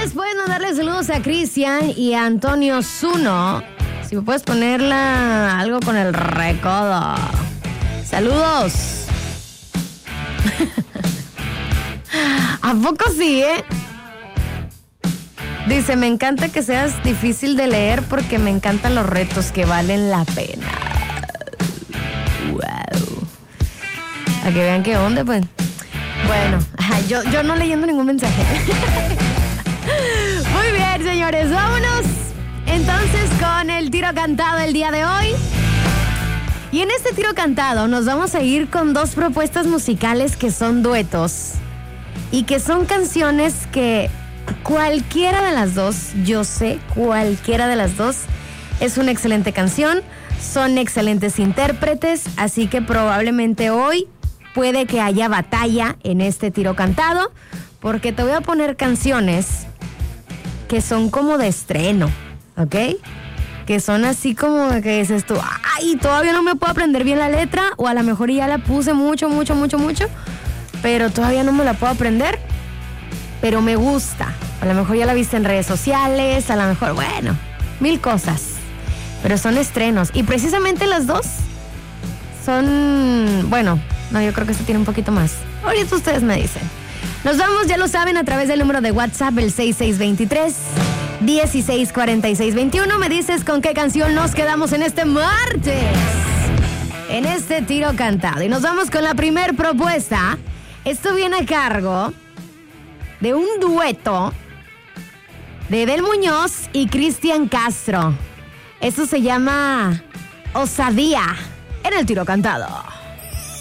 señores, pueden mandarle saludos a Cristian y a Antonio Zuno. Si me puedes ponerla algo con el recodo. Saludos. ¿A poco sí, Dice, me encanta que seas difícil de leer porque me encantan los retos que valen la pena. Wow. A que vean qué onda, pues. Bueno, yo no leyendo ningún mensaje. Muy bien, señores, vámonos entonces con el tiro cantado el día de hoy. Y en este tiro cantado nos vamos a ir con dos propuestas musicales que son duetos y que son canciones que cualquiera de las dos, yo sé, cualquiera de las dos es una excelente canción, son excelentes intérpretes, así que probablemente hoy puede que haya batalla en este tiro cantado, porque te voy a poner canciones que son como de estreno, ¿ok? Que son así como que dices tú, ay, todavía no me puedo aprender bien la letra, o a lo mejor ya la puse mucho, pero todavía no me la puedo aprender, pero me gusta. A lo mejor ya la viste en redes sociales, a lo mejor, bueno, mil cosas, pero son estrenos. Y precisamente las dos son, bueno, no, yo creo que esto tiene un poquito más. Ahorita ustedes me dicen. Nos vamos, ya lo saben, a través del número de WhatsApp, el 6623-164621. Me dices con qué canción nos quedamos en este martes, en este tiro cantado. Y nos vamos con la primer propuesta. Esto viene a cargo de un dueto de Edel Muñoz y Cristian Castro. Esto se llama Osadía en el tiro cantado.